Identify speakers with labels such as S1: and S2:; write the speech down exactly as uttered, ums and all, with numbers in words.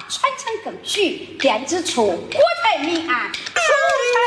S1: 传承更续，电子处国泰民安，出产